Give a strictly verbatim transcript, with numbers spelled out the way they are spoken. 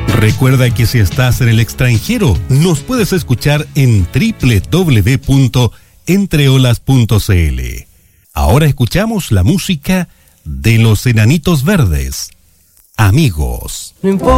Recuerda que si estás en el extranjero, nos puedes escuchar en doble u doble u doble u punto entreolas punto c l. Ahora escuchamos la música de Los Enanitos Verdes. Amigos. No importa.